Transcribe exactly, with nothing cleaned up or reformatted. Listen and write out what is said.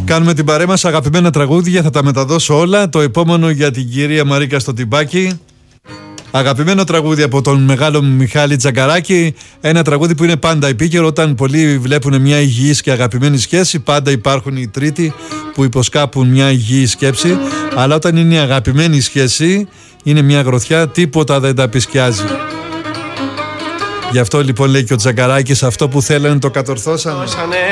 Κάνουμε την παρέα μας, αγαπημένα τραγούδια, θα τα μεταδώσω όλα. Το επόμενο για την κυρία Μαρίκα στο τυμπάκι. Αγαπημένο τραγούδι από τον μεγάλο Μιχάλη Τζαγκαράκη. Ένα τραγούδι που είναι πάντα επίκαιρο. Όταν πολλοί βλέπουν μια υγιής και αγαπημένη σχέση, πάντα υπάρχουν οι τρίτοι που υποσκάπουν μια υγιή σκέψη. Αλλά όταν είναι η αγαπημένη σχέση, είναι μια γροθιά, τίποτα δεν τα πισκιάζει. Γι' αυτό λοιπόν λέει και ο Τζαγκαράκης, αυτό που θέλανε το κατορθώσανε.